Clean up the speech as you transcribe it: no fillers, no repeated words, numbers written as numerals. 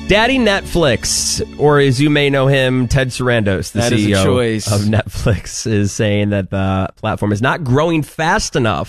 Daddy Netflix, or as you may know him, Ted Sarandos, the That is a CEO choice. of Netflix, is saying that the platform is not growing fast enough